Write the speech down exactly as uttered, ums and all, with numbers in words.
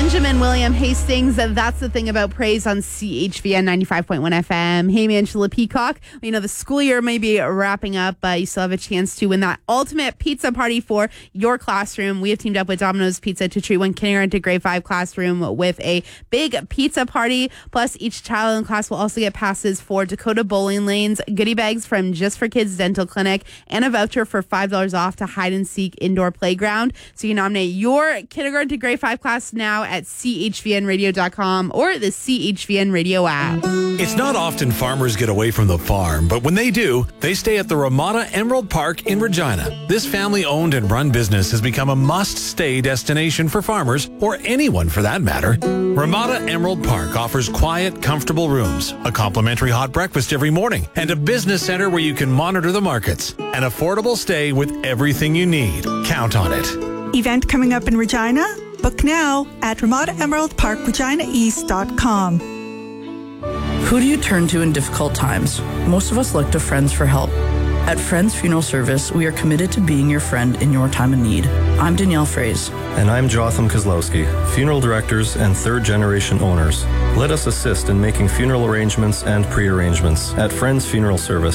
Benjamin William Hastings, that's the thing about praise on C H V N ninety-five point one F M. Hey, Angela Peacock. You know, the school year may be wrapping up, but you still have a chance to win that ultimate pizza party for your classroom. We have teamed up with Domino's Pizza to treat one kindergarten to grade five classroom with a big pizza party. Plus, each child in class will also get passes for Dakota Bowling Lanes, goodie bags from Just for Kids Dental Clinic, and a voucher for five dollars off to Hide and Seek Indoor Playground. So you can nominate your kindergarten to grade five class now at C H V N radio dot com or the C H V N Radio app. It's not often farmers get away from the farm, but when they do, they stay at the Ramada Emerald Park in Regina. This family-owned and run business has become a must-stay destination for farmers, or anyone for that matter. Ramada Emerald Park offers quiet, comfortable rooms, a complimentary hot breakfast every morning, and a business center where you can monitor the markets. An affordable stay with everything you need. Count on it. Event coming up in Regina? Book now at ramada emerald park regina east dot com. Who do you turn to in difficult times? Most of us look to friends for help. At Friends Funeral Service, we are committed to being your friend in your time of need. I'm Danielle Fraze. And I'm Jotham Kozlowski, funeral directors and third-generation owners. Let us assist in making funeral arrangements and pre-arrangements at Friends Funeral Service.